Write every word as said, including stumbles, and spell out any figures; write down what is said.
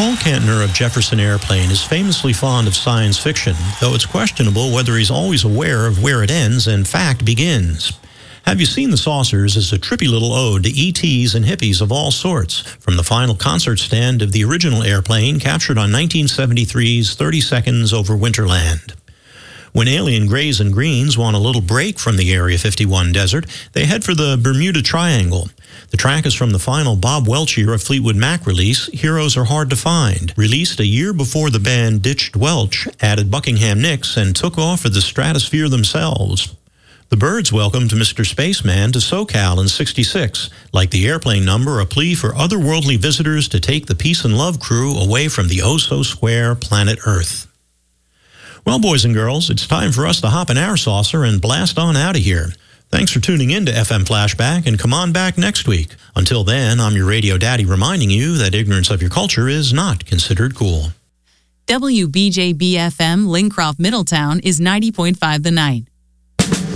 Paul Kantner of Jefferson Airplane is famously fond of science fiction, though it's questionable whether he's always aware of where it ends and fact begins. Have You Seen the Saucers is a trippy little ode to E Ts and hippies of all sorts, from the final concert stand of the original Airplane captured on nineteen seventy-three's thirty seconds Over Winterland. When alien grays and greens want a little break from the Area fifty-one desert, they head for the Bermuda Triangle. The track is from the final Bob Welch era Fleetwood Mac release, Heroes Are Hard to Find, released a year before the band ditched Welch, added Buckingham Nicks, and took off for the stratosphere themselves. The Byrds welcomed Mister Spaceman to SoCal in sixty-six, like the Airplane number, a plea for otherworldly visitors to take the Peace and Love crew away from the oh-so-square planet Earth. Well, boys and girls, it's time for us to hop in our saucer and blast on out of here. Thanks for tuning in to F M Flashback, and come on back next week. Until then, I'm your radio daddy reminding you that ignorance of your culture is not considered cool. W B J B F M Lincroft Middletown is ninety point five The Night.